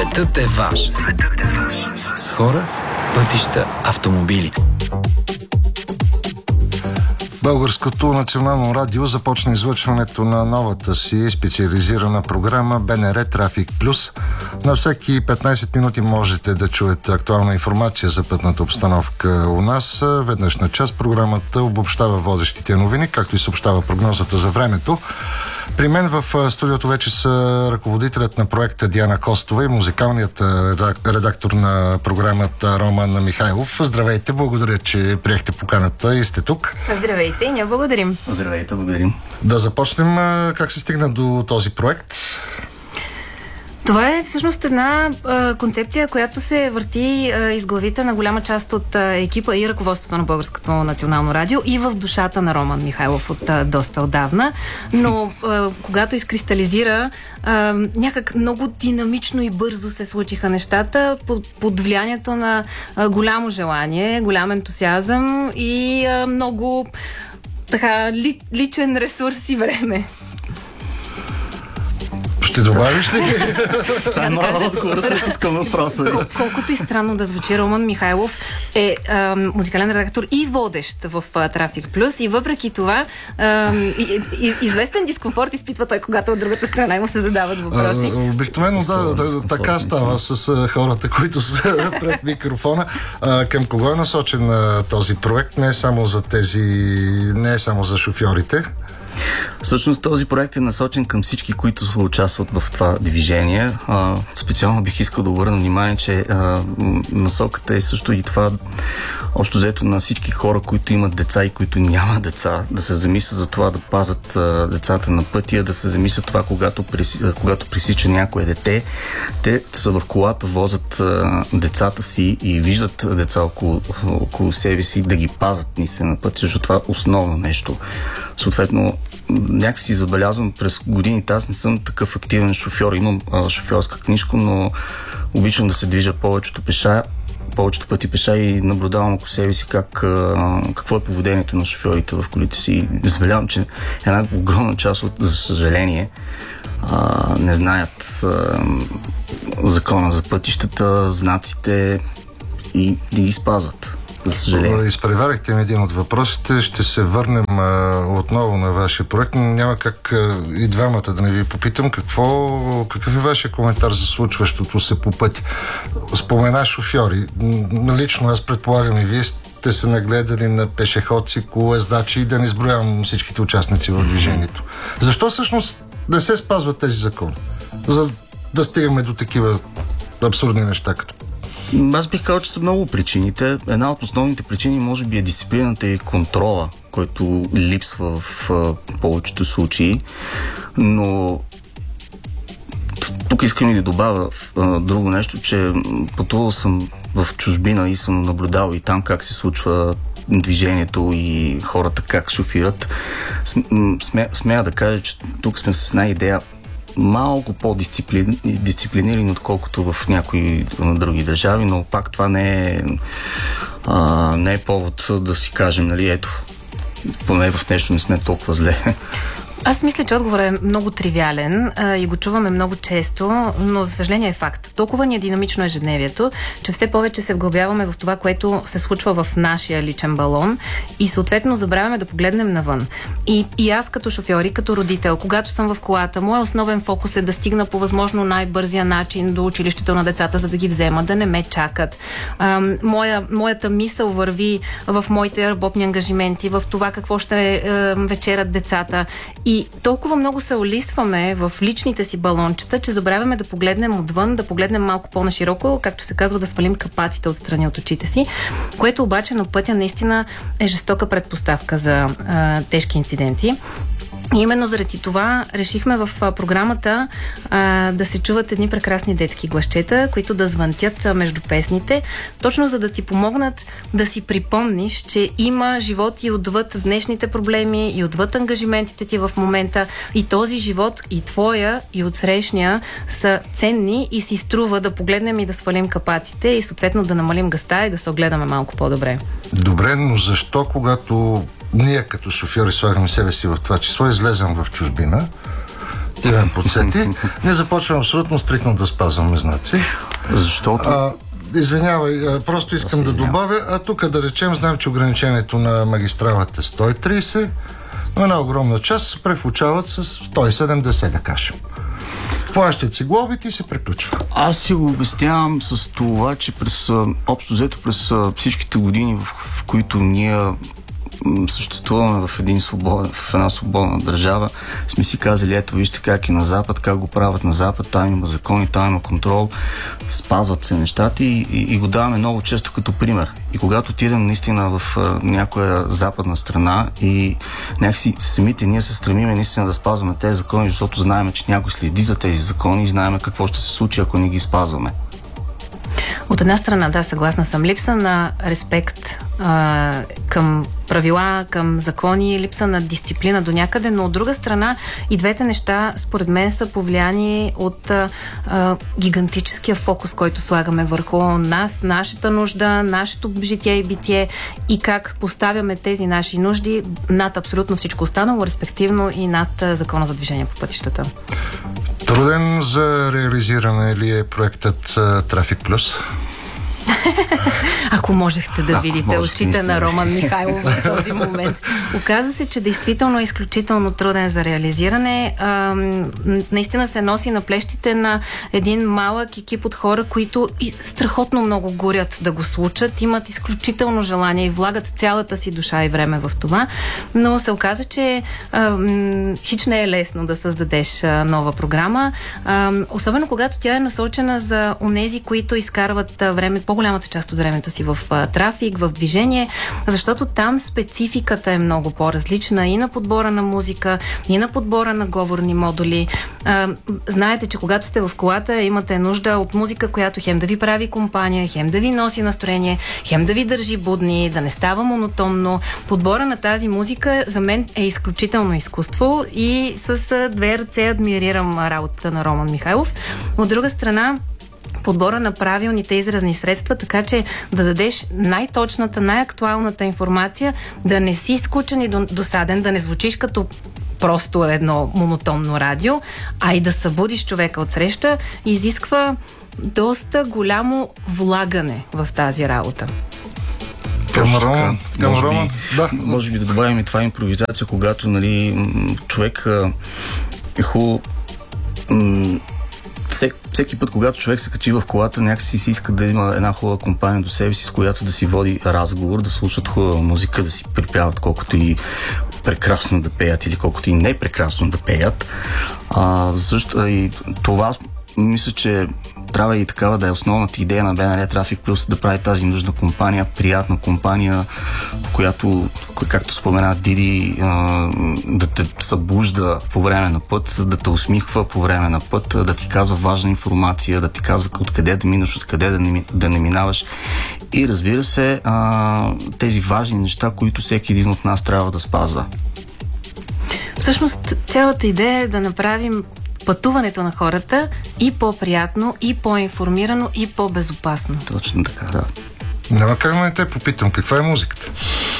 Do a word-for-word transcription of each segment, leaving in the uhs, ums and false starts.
Светът е важен. С хора, пътища, автомобили. Българското национално радио започна излъчването на новата си специализирана програма Б Н Р Трафик Плюс. На всеки петнайсет минути можете да чуете актуална информация за пътната обстановка у нас. Веднъж на час програмата обобщава водещите новини, както и съобщава прогнозата за времето. При мен в студиото вече са ръководителят на проекта Диана Костова и музикалният редактор на програмата Роман Михайлов. Здравейте, благодаря, че приехте поканата и сте тук. Здравейте и ние благодарим. Здравейте, благодарим. Да започнем. Как се стигна до този проект? Това е всъщност една а, концепция, която се върти а, из главите на голяма част от а, екипа и ръководството на Българското национално радио и в душата на Роман Михайлов от а, доста отдавна. Но а, когато изкристализира, а, някак много динамично и бързо се случиха нещата под, под влиянието на а, голямо желание, голям ентусиазъм и а, много така ли, личен ресурс и време. Ще добавиш ли? Сега да кажа, отговора също към въпроса. Кол- колкото и странно да звучи, Роман Михайлов е а, музикален редактор и водещ в а, Трафик Плюс и въпреки това а, и, и, известен дискомфорт изпитва той, когато от другата страна му се задават въпроси. А, обикновено да, да, така става с а, хората, които са пред микрофона. А, към кого е насочен а, този проект? Не е само за тези, не е само за шофьорите. Всъщност този проект е насочен към всички, които участват в това движение. А, специално бих искал да обърна внимание, че а, насоката е също и това общо взето на всички хора, които имат деца и които нямат деца, да се замислят за това да пазят а, децата на пътя, да се замислят това, когато, преси, когато пресича някое дете. Те са в колата, возят а, децата си и виждат деца около, около себе си, да ги пазят наистина на пътя, защото това е основно нещо. Съответно, някакси забелязвам през годините, аз не съм такъв активен шофьор, имам а, шофьорска книжка, но обичам да се движа повечето пеша, повечето пъти пеша и наблюдавам около себе си как, а, какво е поведението на шофьорите в колите си. Забелявам, че една огромна част от, за съжаление, а, не знаят а, закона за пътищата, знаците и не ги спазват. За съжаление. Изпреварихте ми един от въпросите. Ще се върнем а, отново на вашия проект. Няма как а, и двамата да не ви попитам какво, какъв е вашия коментар за случващото се по пътя. Спомена шофьори. Лично аз предполагам и вие сте се нагледали на пешеходци, колоездачи и да не изброявам всичките участници в движението. Защо всъщност не се спазват тези закони? За да стигаме до такива абсурдни неща като Аз бих казал, че са много причините. Една от основните причини може би е дисциплината и контрола, който липсва в а, повечето случаи. Но тук искам и да добавя а, друго нещо, че пътувал съм в чужбина и съм наблюдал и там как се случва движението и хората как шофират. Смея, смея да кажа, че тук сме с една идея малко по-дисциплинирани, отколкото в някои други държави, но пак това не е, а, не е повод да си кажем, нали, ето, поне в нещо не сме толкова зле. Аз мисля, че отговорът е много тривиален а, и го чуваме много често, но за съжаление е факт. Толкова ни е динамично ежедневието, че все повече се вглъбяваме в това, което се случва в нашия личен балон и съответно забравяме да погледнем навън. И, и аз като шофьор и като родител, когато съм в колата, моят основен фокус е да стигна по възможно най-бързия начин до училището на децата, за да ги взема, да не ме чакат. А, моя, моята мисъл върви в моите работни ангажименти, в това какво ще е, вечерят децата. И толкова много се олистваме в личните си балончета, че забравяме да погледнем отвън, да погледнем малко по-нашироко, както се казва, да свалим капаците отстрани от очите си, което обаче на пътя наистина е жестока предпоставка за а, тежки инциденти. И именно заради това решихме в а, програмата а, да се чуват едни прекрасни детски гласчета, които да звънтят а, между песните, точно за да ти помогнат да си припомниш, че има живот и отвъд днешните проблеми, и отвъд ангажиментите ти в момента, и този живот, и твоя, и отсрещния са ценни и си струва да погледнем и да свалим капаците и съответно да намалим газта и да се огледаме малко по-добре. Добре, но защо когато ние като шофьори слагаме себе си в това число, излезем в чужбина, Ти ме подсети. Не започвам абсолютно стриктно да спазваме знаци. Защото... А, извинявай, а, просто искам да добавя, а тук да речем, знам, че ограничението на магистралата е сто и трийсет, но една огромна част се превключават с сто и седемдесет, да кажем. Плащат си глобите и се приключва. Аз си го обяснявам с това, че през общо взето през всичките години, в, в които ние съществуваме в, един свободен, в една свободна държава, сме си казали, ето вижте как е на Запад, как го правят на Запад, там има закони, там има контрол, спазват се нещата и, и, и го даваме много често като пример. И когато отидем наистина в а, някоя западна страна и някакси самите ние се стремиме наистина да спазваме тези закони, защото знаем, че някой следи за тези закони и знаем какво ще се случи, ако не ги спазваме. От една страна, да, съгласна съм. Липса на респект а, към правила, към закони, липса на дисциплина до някъде, но от друга страна и двете неща, според мен, са повлияни от а, а, гигантическия фокус, който слагаме върху нас, нашата нужда, нашето житие и битие и как поставяме тези наши нужди над абсолютно всичко останало, респективно и над а, закона за движение по пътищата. Труден за реализиране ли е проектът Трафик Плюс? Ако можехте да Ако видите можете, очите на Роман Михайлов в този момент. Оказа се, че действително е изключително труден за реализиране. А, наистина се носи на плещите на един малък екип от хора, които и страхотно много горят да го случат, имат изключително желание и влагат цялата си душа и време в това, но се оказа, че а, хич не е лесно да създадеш а, нова програма, а, особено когато тя е насочена за онези, които изкарват а, време, по-голямата част от времето си в а, трафик, в движение, защото там спецификата е много по-различна и на подбора на музика, и на подбора на говорни модули. А, знаете, че когато сте в колата, имате нужда от музика, която хем да ви прави компания, хем да ви носи настроение, хем да ви държи будни, да не става монотонно. Подбора на тази музика за мен е изключително изкуство и с а, две ръце адмирирам работата на Роман Михайлов. От друга страна, подбора на правилните изразни средства, така че да дадеш най-точната, най-актуалната информация, да не си скучен и досаден, да не звучиш като просто едно монотонно радио, а и да събудиш човека от среща, изисква доста голямо влагане в тази работа. Към Роман, към може, Роман, би, да. може би да добавим и това импровизация, когато, нали, човек е хубаво. Всек, всеки път, когато човек се качи в колата, някакси си иска да има една хубава компания до себе си, с която да си води разговор, да слушат хубава музика, да си припяват колкото и прекрасно да пеят или колкото и не прекрасно да пеят. А, защо, и това мисля, че трябва и такава да е основната идея на БНР Трафик Плюс, да прави тази нужна компания, приятна компания, която, както спомена Диди, да те събужда по време на път, да те усмихва по време на път, да ти казва важна информация, да ти казва откъде да минаш, откъде да не, да не минаваш. И разбира се, тези важни неща, които всеки един от нас трябва да спазва. Всъщност, цялата идея е да направим пътуването на хората и по-приятно, и по-информирано, и по-безопасно. Точно така, да. Няма как да не те попитам, каква е музиката?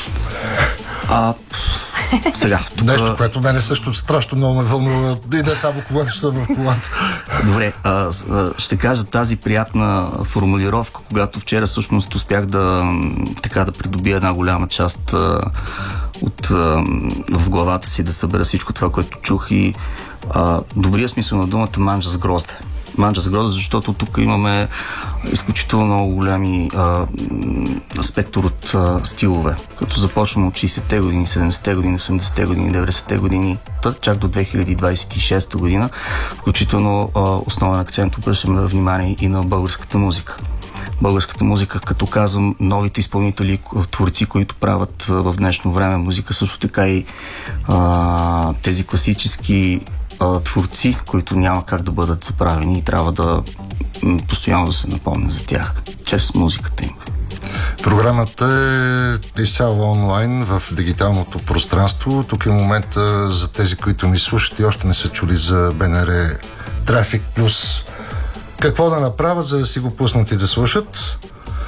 А, сега, тук... Нещо, което мене също страшно много ме вълнува, и не само когато съм в колата. Добре, а, ще кажа тази приятна формулировка, когато вчера всъщност успях да, така, да придобия една голяма част а, от, а, в главата си, да събера всичко това, което чух и а, добрия смисъл на думата манджа с грозде. Манджа с грозде, защото тук имаме изключително много голями а, спектър от а, стилове, като започваме от шейсетте години, седемдесетте години, осемдесетте години, деветдесетте години, тък, чак до две хиляди двадесет и шеста година, включително а, основен акцент обръщаме внимание и на българската музика. Българската музика, като казвам, новите изпълнители, творци, които правят а, в днешно време музика, също така и а, тези класически а, творци, които няма как да бъдат заправени и трябва да м, постоянно да се напомня за тях, чрез музиката им. Програмата е изцяло онлайн в дигиталното пространство. Тук е момента за тези, които ни слушат и още не са чули за БНР Трафик Плюс. Какво да направят, за да си го пуснат и да слушат?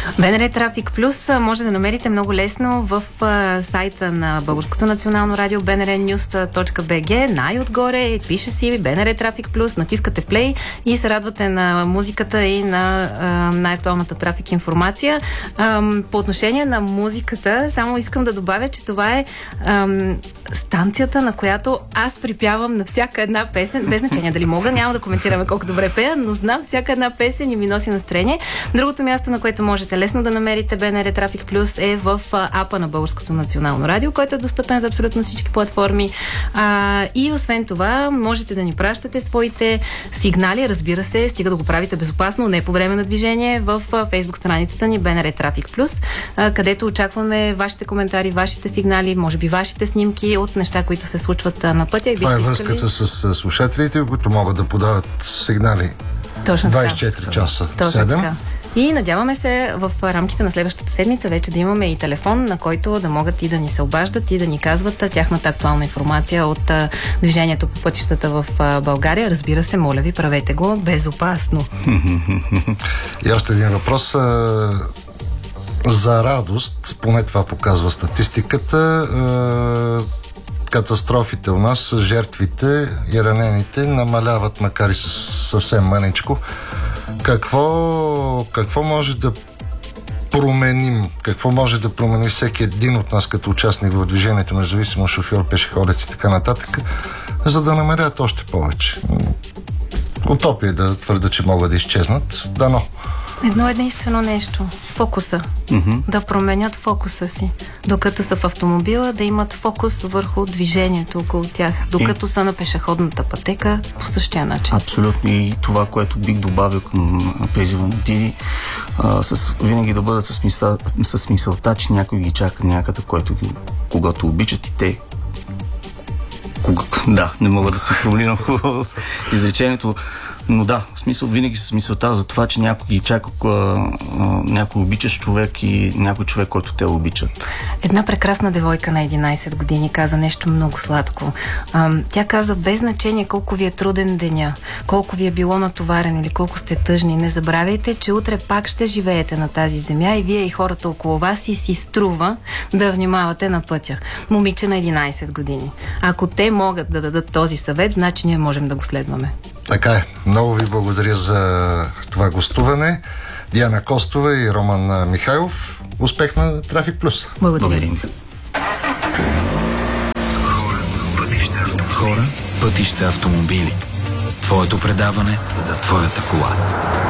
БНР Трафик Плюс може да намерите много лесно в а, сайта на Българското национално радио би ен ар нюз точка би джи. Най-отгоре пише си БНР Трафик Плюс, натискате плей и се радвате на музиката и на а, най-актуалната трафик информация. А, по отношение на музиката, само искам да добавя, че това е а, станцията, на която аз припявам на всяка една песен, без значение дали мога, няма да коментираме колко добре пея, но знам всяка една песен и ми носи настроение. Другото място, на което можете лесно да намерите БНР Трафик Плюс е в апа на Българското национално радио, който е достъпен за абсолютно всички платформи. А, и освен това, можете да ни пращате своите сигнали, разбира се, стига да го правите безопасно, не по време на движение, в фейсбук страницата ни БНР Трафик Плюс, а, където очакваме вашите коментари, вашите сигнали, може би вашите снимки от неща, които се случват на пътя. Това е връзката с слушателите, които могат да подават сигнали. Точно двайсет и четири часа, седем. Така. И надяваме се в рамките на следващата седмица вече да имаме и телефон, на който да могат и да ни се обаждат и да ни казват тяхната актуална информация от движението по пътищата в България. Разбира се, моля ви, правете го безопасно. И още един въпрос. За радост, поне това показва статистиката, катастрофите у нас, жертвите и ранените намаляват, макар и съвсем мъничко. Какво, какво може да променим? Какво може да промени всеки един от нас като участник в движението, независимо шофьор, пешеходец и така нататък, за да намерят още повече? Утопия да твърда, че могат да изчезнат. Дано. Едно единствено нещо. Фокуса. Mm-hmm. Да променят фокуса си. Докато са в автомобила, да имат фокус върху движението около тях. Докато и... са на пешеходната пътека, по същия начин. Абсолютно. И това, което бих добавил към призива на Диди, а, с, винаги да бъдат с, мисъл, с мисълта, че някой ги чака някъде, който ги, когато обичат и те. Кога... Да, не мога да се формулирам хубаво изречението. Но да, в смисъл, винаги с мисълта за това, че някой ги чака, а, а, някой обичаш човек и някой човек, който те обичат. Една прекрасна девойка на единайсет години каза нещо много сладко. А, тя каза, без значение колко ви е труден деня, колко ви е било натоварено или колко сте тъжни, не забравяйте, че утре пак ще живеете на тази земя и вие и хората около вас и си струва да внимавате на пътя. Момиче на единайсет години. Ако те могат да дадат този съвет, значи ние можем да го следваме. Така е. Много ви благодаря за това гостуване. Диана Костова и Роман Михайлов. Успех на Трафик Плюс. Благодарим. Хора, пътища, автомобили. Твоето предаване за твоята кола.